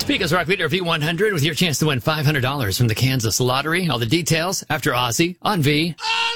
Pika's Rock Leader V100 with your chance to win $500 from the Kansas Lottery. All the details after Ozzy on V.